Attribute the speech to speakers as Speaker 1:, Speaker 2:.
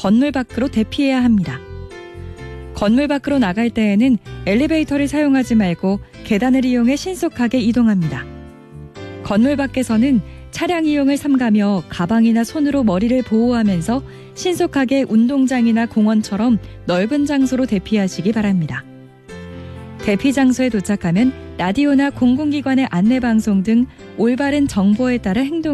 Speaker 1: 건물 밖으로 대피해야 합니다. 건물 밖으로 나갈 때에는 엘리베이터를 사용하지 말고 계단을 이용해 신속하게 이동합니다. 건물 밖에서는 차량 이용을 삼가며 가방이나 손으로 머리를 보호하면서 신속하게 운동장이나 공원처럼 넓은 장소로 대피하시기 바랍니다. 대피 장소에 도착하면 라디오나 공공기관의 안내방송 등 올바른 정보에 따라 행동